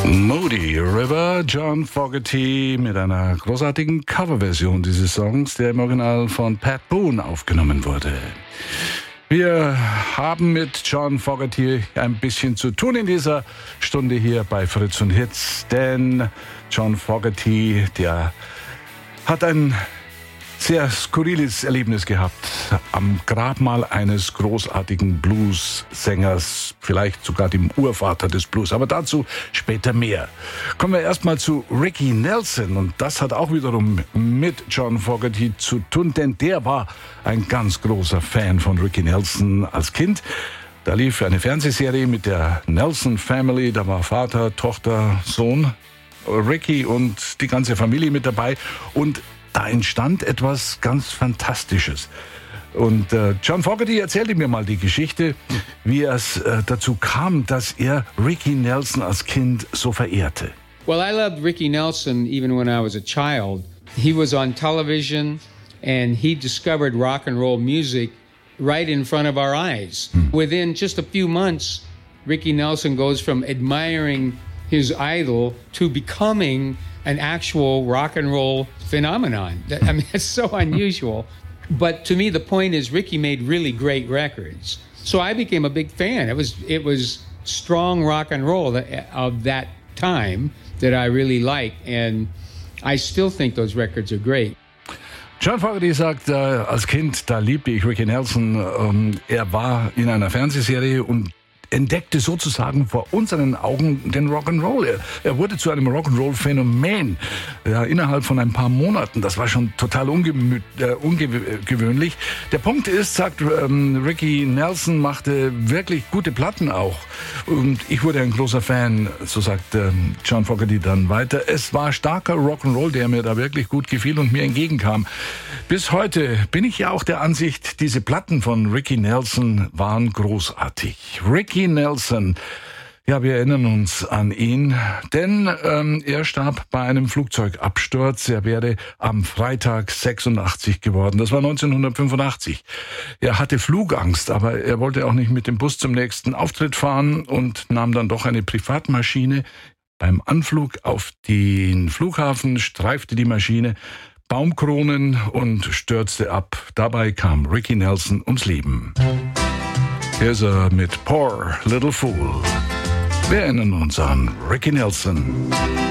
Moody River, John Fogerty mit einer großartigen Coverversion dieses Songs, der im Original von Pat Boone aufgenommen wurde. Wir haben mit John Fogerty ein bisschen zu tun in dieser Stunde hier bei Fritz und Hits, denn John Fogerty, der hat ein sehr skurriles Erlebnis gehabt am Grabmal eines großartigen Blues-Sängers, vielleicht sogar dem Urvater des Blues, aber dazu später mehr. Kommen wir erstmal zu Ricky Nelson, und das hat auch wiederum mit John Fogerty zu tun, denn der war ein ganz großer Fan von Ricky Nelson als Kind. Da lief eine Fernsehserie mit der Nelson Family, da war Vater, Tochter, Sohn, Ricky und die ganze Familie mit dabei, und da entstand etwas ganz Fantastisches. Und John Fogerty erzählte mir mal die Geschichte, wie es dazu kam, dass er Ricky Nelson als Kind so verehrte. Well, I loved Ricky Nelson even when I was a child. He was on television and he discovered rock and roll music right in front of our eyes. Within just a few months, Ricky Nelson goes from admiring his idol to becoming an actual rock and roll phenomenon. I mean, it's so unusual. But to me, the point is Ricky made really great records. So I became a big fan. It was strong rock and roll of that time that I really liked. And I still think those records are great. John Fogerty sagt, als Kind, da liebte ich Ricky Nelson. Er war in einer Fernsehserie und entdeckte sozusagen vor unseren Augen den Rock'n'Roll. Er wurde zu einem Rock'n'Roll-Phänomen innerhalb von ein paar Monaten. Das war schon total ungewöhnlich. Der Punkt ist, sagt Ricky Nelson, machte wirklich gute Platten auch. Und ich wurde ein großer Fan, so sagt John Fogerty dann weiter. Es war starker Rock'n'Roll, der mir da wirklich gut gefiel und mir entgegenkam. Bis heute bin ich ja auch der Ansicht, diese Platten von Ricky Nelson waren großartig. Ricky Nelson, ja, wir erinnern uns an ihn, denn er starb bei einem Flugzeugabsturz. Er wäre am Freitag 86 geworden. Das war 1985. Er hatte Flugangst, aber er wollte auch nicht mit dem Bus zum nächsten Auftritt fahren und nahm dann doch eine Privatmaschine. Beim Anflug auf den Flughafen streifte die Maschine Baumkronen und stürzte ab. Dabei kam Ricky Nelson ums Leben. Hier ist er mit Poor Little Fool. Wir erinnern uns an Ricky Nelson.